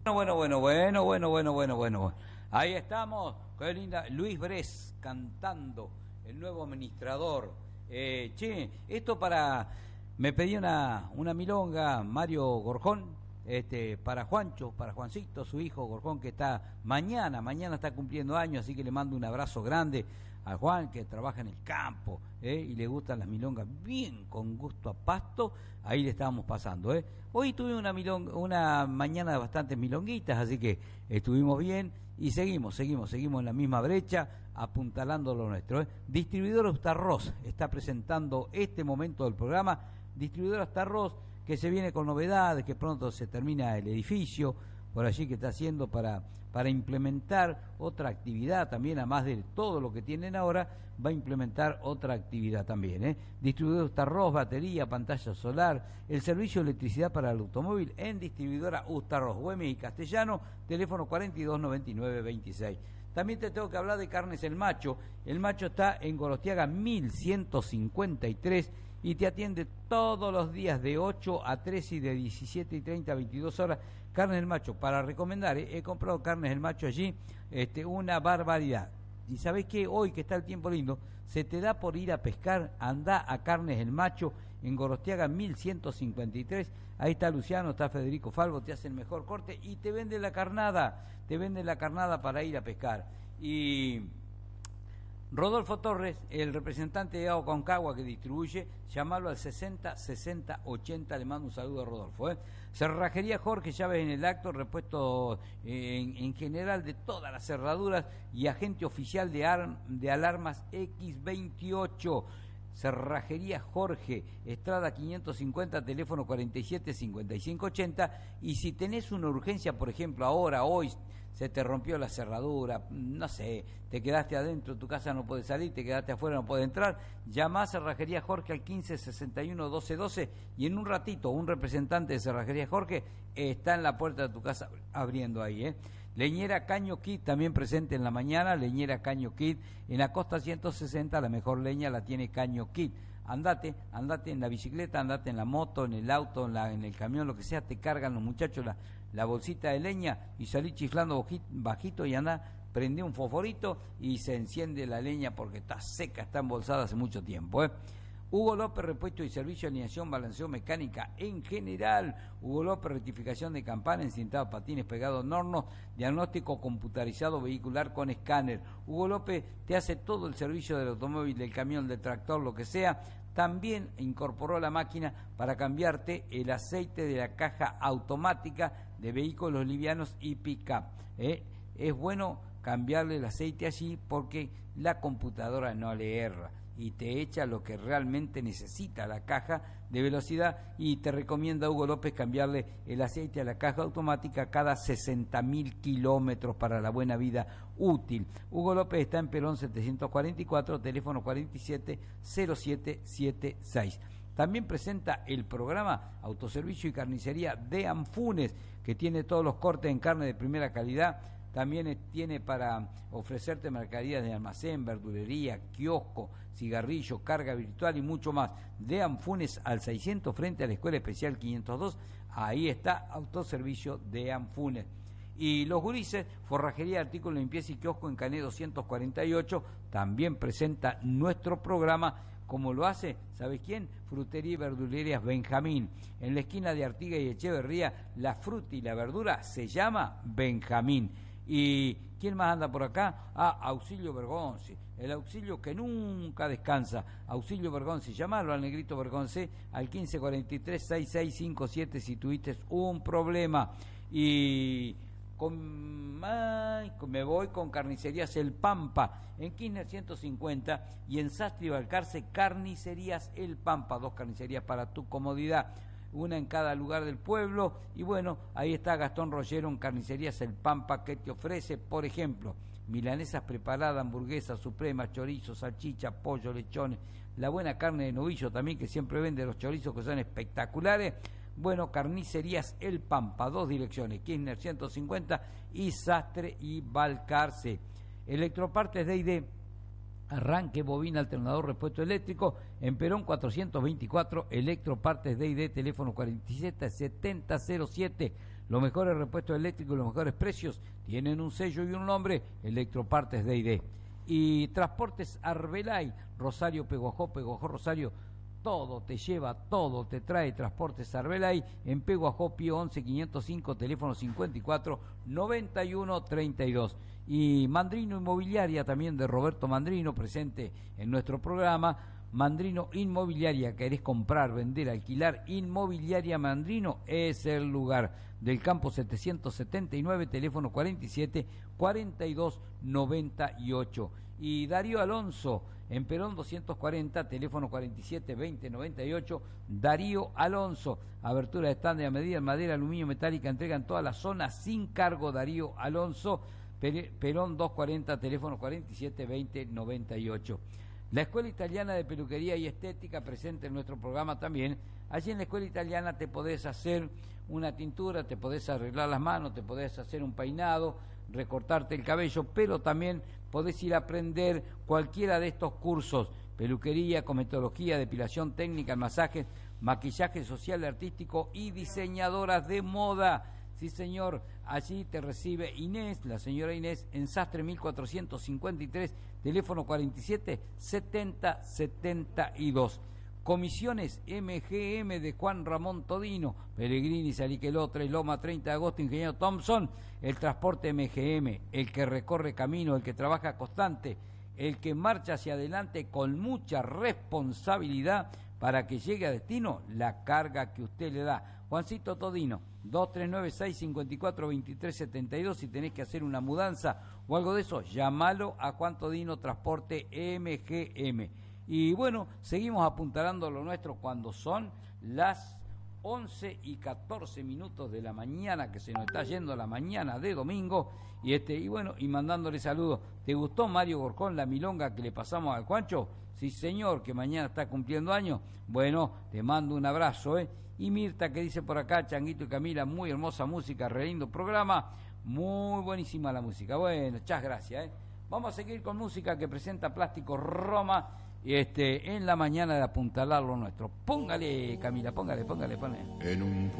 Bueno. Ahí estamos, qué linda. Luis Bres cantando, el nuevo administrador. Esto para... Me pedí una milonga, Mario Gorjón, para Juancho, para Juancito, su hijo Gorjón, que está mañana está cumpliendo años, así que le mando un abrazo grande a Juan, que trabaja en el campo, y le gustan las milongas bien con gusto a pasto. Ahí le estábamos pasando. Hoy tuve una mañana de bastantes milonguitas, así que estuvimos bien y seguimos en la misma brecha, apuntalando lo nuestro. Distribuidor Ustarroz está presentando este momento del programa. Distribuidor Ustarroz, que se viene con novedades, que pronto se termina el edificio por allí que está haciendo para implementar otra actividad también, además de todo lo que tienen ahora, va a implementar otra actividad también. Distribuidor Ustarroz, batería, pantalla solar, el servicio de electricidad para el automóvil en Distribuidora Ustarroz, Güemes y Castellano, teléfono 429926. También te tengo que hablar de Carnes El Macho. El Macho está en Gorostiaga 1153 y te atiende todos los días de 8 a 3 y de 17:30 a 22 horas. Carnes El Macho, para recomendar, he comprado Carnes El Macho allí, una barbaridad. Y sabés que hoy que está el tiempo lindo, se te da por ir a pescar, anda a Carnes El Macho en Gorostiaga 1153. Ahí está Luciano, está Federico Falvo, te hacen mejor corte y te venden la carnada para ir a pescar. Y Rodolfo Torres, el representante de Agua Concagua que distribuye, llamalo al 60 60 80, le mando un saludo a Rodolfo. Cerrajería Jorge, llaves en el acto, repuesto en general de todas las cerraduras y agente oficial de alarmas X28. Cerrajería Jorge, Estrada 550, teléfono 47 55 80. Y si tenés una urgencia, por ejemplo, hoy se te rompió la cerradura, no sé, te quedaste adentro, tu casa no puede salir, te quedaste afuera, no puede entrar, llamá a Cerrajería Jorge al 15 61 12 12 y en un ratito un representante de Cerrajería Jorge está en la puerta de tu casa abriendo ahí. Leñera Caño Kid, también presente en la mañana, Leñera Caño Kid, en la Costa 160, la mejor leña la tiene Caño Kid. Andate en la bicicleta, andate en la moto, en el auto, en el camión, lo que sea, te cargan los muchachos la bolsita de leña y salí chiflando bajito y anda, prende un fosforito y se enciende la leña porque está seca, está embolsada hace mucho tiempo. Hugo López, repuesto y servicio, alineación, balanceo, mecánica en general. Hugo López, rectificación de campana, encintado, patines, pegado en hornos, diagnóstico computarizado vehicular con escáner. Hugo López te hace todo el servicio del automóvil, del camión, del tractor, lo que sea. También incorporó la máquina para cambiarte el aceite de la caja automática de vehículos livianos y pick-up. Es bueno cambiarle el aceite allí porque la computadora no le erra y te echa lo que realmente necesita la caja de velocidad, y te recomienda Hugo López cambiarle el aceite a la caja automática cada 60.000 kilómetros para la buena vida útil. Hugo López está en Perón 744, teléfono 470776. También presenta el programa Autoservicio y Carnicería de Anfunes, que tiene todos los cortes en carne de primera calidad. También tiene para ofrecerte mercaderías de almacén, verdulería, kiosco, cigarrillo, carga virtual y mucho más. De Anfunes al 600 frente a la Escuela Especial 502. Ahí está Autoservicio de Anfunes. Y los gurises, forrajería, artículos de limpieza y kiosco en Cané 248, también presenta nuestro programa, como lo hace, ¿sabes quién? Frutería y verdulerías Benjamín. En la esquina de Artigas y Echeverría, la fruta y la verdura se llama Benjamín. ¿Y quién más anda por acá? Auxilio Bergonzi, el auxilio que nunca descansa. Auxilio Bergonzi, llamalo al negrito Bergonzi al 1543-6657 si tuviste un problema. Y me voy con Carnicerías El Pampa en Kirchner 150 y en Sastre y Balcarce Carnicerías El Pampa, 2 carnicerías para tu comodidad, una en cada lugar del pueblo. Y bueno, ahí está Gastón Rollero en Carnicerías El Pampa, que te ofrece, por ejemplo, milanesas preparadas, hamburguesas supremas, chorizos, salchicha, pollo, lechones, la buena carne de novillo también, que siempre vende los chorizos que son espectaculares. Bueno, Carnicerías El Pampa, 2 direcciones, Kirchner 150 y Sastre y Balcarce. Electropartes D&D, arranque, bobina, alternador, repuesto eléctrico, en Perón 424, Electropartes D&D, teléfono 47 7007 Los mejores repuestos eléctricos, los mejores precios, tienen un sello y un nombre, Electropartes D&D. Y Transportes Arbelay, Rosario, Peguajó, Rosario, todo te lleva, todo te trae. Transportes Arbelay, en Peguajó, Pío 11 505, teléfono 54 91 32. Y Mandrino Inmobiliaria, también de Roberto Mandrino, presente en nuestro programa. Mandrino Inmobiliaria, querés comprar, vender, alquilar, Inmobiliaria Mandrino es el lugar. Del campo 779, teléfono 47 42 98. Y Darío Alonso, en Perón 240, teléfono 47 20 98. Darío Alonso, abertura de stand de a medida en madera, aluminio, metálica, entrega en toda la zona sin cargo. Darío Alonso, Perón 240, teléfono 47 20 98. La Escuela Italiana de Peluquería y Estética, presente en nuestro programa también. Allí en la Escuela Italiana te podés hacer una tintura, te podés arreglar las manos, te podés hacer un peinado, recortarte el cabello, pero también podés ir a aprender cualquiera de estos cursos: peluquería, cosmetología, depilación técnica, masajes, maquillaje social, artístico y diseñadoras de moda. Sí, señor, allí te recibe Inés, la señora Inés, en Sastre 1453, teléfono 47 70 72. Comisiones MGM de Juan Ramón Todino, Pellegrini, Saliqueló, Tres Loma, 30 de agosto, Ingeniero Thompson. El transporte MGM, el que recorre camino, el que trabaja constante, el que marcha hacia adelante con mucha responsabilidad para que llegue a destino la carga que usted le da. Juancito Todino, 2396-542372. Si tenés que hacer una mudanza o algo de eso, llámalo a Juan Todino, Transporte MGM. Y bueno, seguimos apuntalando lo nuestro cuando son las 11:14 de la mañana, que se nos está yendo la mañana de domingo. Y bueno, y mandándole saludos. ¿Te gustó, Mario Gorjón, la milonga que le pasamos al Juancho? Sí, señor, que mañana está cumpliendo años. Bueno, te mando un abrazo, Y Mirta, que dice por acá, Changuito y Camila, muy hermosa música, re lindo programa, muy buenísima la música. Bueno, muchas gracias, Vamos a seguir con música que presenta Plástico Roma, en la mañana de apuntalar lo nuestro. Póngale, Camila, póngale. En un